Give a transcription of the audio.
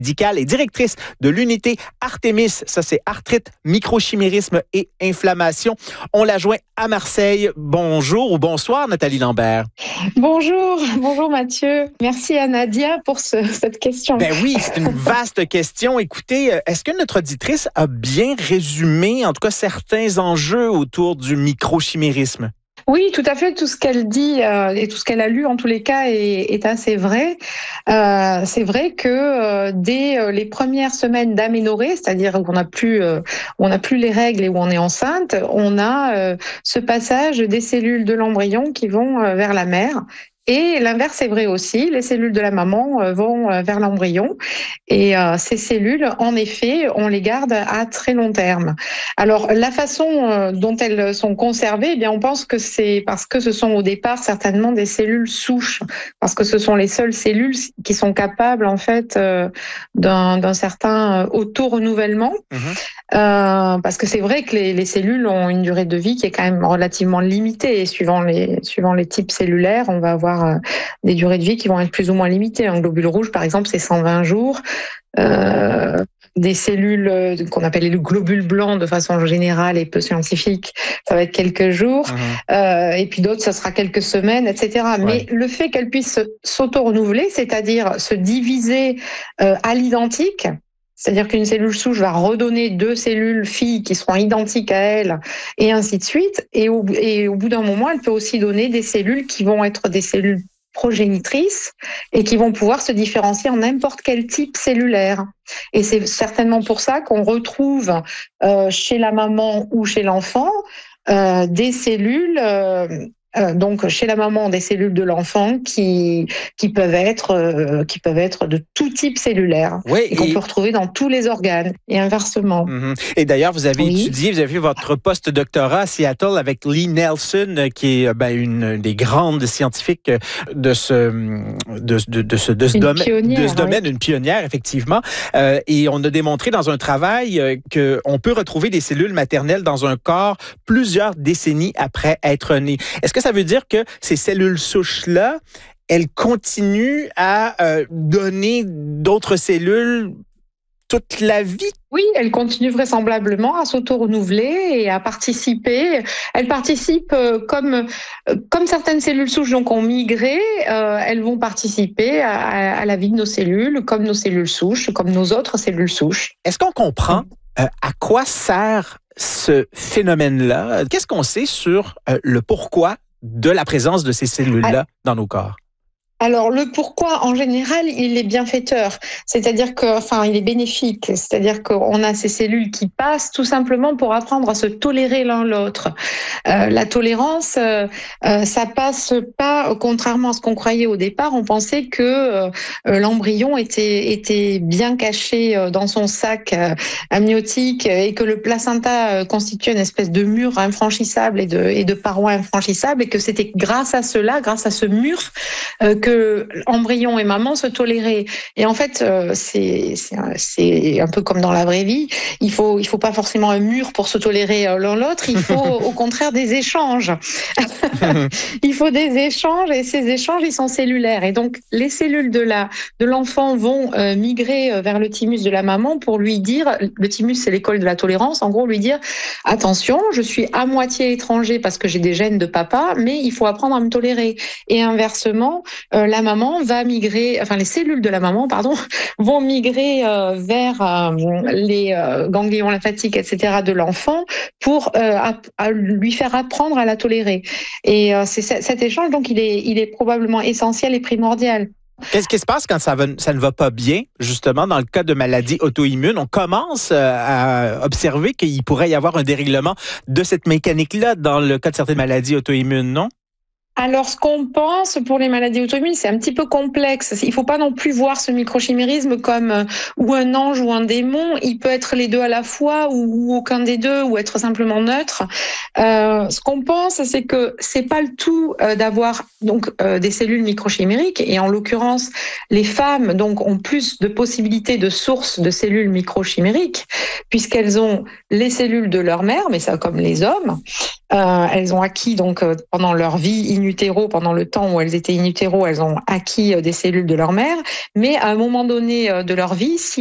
médicale et directrice de l'unité Artémis. Ça, c'est arthrite, microchimérisme et inflammation. On la joint à Marseille. Bonjour ou bonsoir, Nathalie Lambert. Bonjour Mathieu. Merci à Nadia pour cette question. Ben oui, c'est une vaste question. Écoutez, est-ce que notre auditrice a bien résumé, en tout cas, certains enjeux autour du microchimérisme? Oui, tout à fait. Tout ce qu'elle dit et tout ce qu'elle a lu, en tous les cas, est assez vrai. C'est vrai que dès les premières semaines d'aménorrhée, c'est-à-dire où on n'a plus les règles et où on est enceinte, on a ce passage des cellules de l'embryon qui vont vers la mère. Et l'inverse est vrai aussi, les cellules de la maman vont vers l'embryon et ces cellules, en effet, on les garde à très long terme. Alors la façon dont elles sont conservées, eh bien on pense que c'est parce que ce sont au départ certainement des cellules souches, parce que ce sont les seules cellules qui sont capables en fait d'un certain auto-renouvellement. Parce que c'est vrai que les cellules ont une durée de vie qui est quand même relativement limitée et suivant les types cellulaires, on va avoir des durées de vie qui vont être plus ou moins limitées. Un globule rouge, par exemple, c'est 120 jours. Des cellules qu'on appelle les globules blancs de façon générale et peu scientifique, ça va être quelques jours. Et puis d'autres, ça sera quelques semaines, etc. Ouais. Mais le fait qu'elles puissent s'auto-renouveler, c'est-à-dire se diviser à l'identique, c'est-à-dire qu'une cellule souche va redonner 2 cellules filles qui seront identiques à elle, et ainsi de suite. Et au bout d'un moment, elle peut aussi donner des cellules qui vont être des cellules progénitrices et qui vont pouvoir se différencier en n'importe quel type cellulaire. Et c'est certainement pour ça qu'on retrouve chez la maman ou chez l'enfant des cellules... donc chez la maman, des cellules de l'enfant qui peuvent être de tout type cellulaire, oui, et qu'on peut retrouver dans tous les organes et inversement. Et d'ailleurs, vous avez étudié, vous avez fait votre post-doctorat à Seattle avec Lee Nelson, qui est une des grandes scientifiques de ce domaine, une pionnière effectivement. Et on a démontré dans un travail qu'on peut retrouver des cellules maternelles dans un corps plusieurs décennies après être né. Est-ce que ça veut dire que ces cellules souches-là, elles continuent à donner d'autres cellules toute la vie? Oui, elles continuent vraisemblablement à s'auto-renouveler et à participer. Elles participent comme certaines cellules souches donc ont migré, elles vont participer à la vie de nos cellules, comme nos cellules souches, comme nos autres cellules souches. Est-ce qu'on comprend à quoi sert ce phénomène-là? Qu'est-ce qu'on sait sur le pourquoi de la présence de ces cellules-là dans nos corps? Alors, le pourquoi, en général, il est bienfaiteur. C'est-à-dire il est bénéfique. C'est-à-dire qu'on a ces cellules qui passent tout simplement pour apprendre à se tolérer l'un l'autre. La tolérance, ça passe pas, contrairement à ce qu'on croyait au départ, on pensait que l'embryon était bien caché dans son sac amniotique et que le placenta constituait une espèce de mur infranchissable et de parois infranchissables et que c'était grâce à cela, grâce à ce mur, que embryon et maman se toléraient. Et en fait, c'est un peu comme dans la vraie vie. Il faut pas forcément un mur pour se tolérer l'un l'autre. Il faut au contraire des échanges. Il faut des échanges et ces échanges, ils sont cellulaires. Et donc, les cellules de l'enfant vont migrer vers le thymus de la maman pour lui dire, le thymus, c'est l'école de la tolérance, en gros, lui dire, attention, je suis à moitié étranger parce que j'ai des gènes de papa, mais il faut apprendre à me tolérer. Et inversement, la maman va migrer, les cellules de la maman, vont migrer vers les ganglions lymphatiques, etc. de l'enfant pour à lui faire apprendre à la tolérer. Et cet échange, donc, il est probablement essentiel et primordial. Qu'est-ce qui se passe quand ça ne va pas bien, justement, dans le cas de maladies auto-immunes? On commence à observer qu'il pourrait y avoir un dérèglement de cette mécanique-là dans le cas de certaines maladies auto-immunes, non? Alors, ce qu'on pense pour les maladies auto-immunes, c'est un petit peu complexe. Il ne faut pas non plus voir ce microchimérisme comme ou un ange ou un démon. Il peut être les deux à la fois ou aucun des deux ou être simplement neutre. Ce qu'on pense, c'est que c'est pas le tout d'avoir des cellules microchimériques et en l'occurrence, les femmes ont plus de possibilités de sources de cellules microchimériques puisqu'elles ont les cellules de leur mère, mais ça comme les hommes. Elles ont acquis pendant leur vie in utero, pendant le temps où elles étaient in utero, elles ont acquis des cellules de leur mère, mais à un moment donné de leur vie,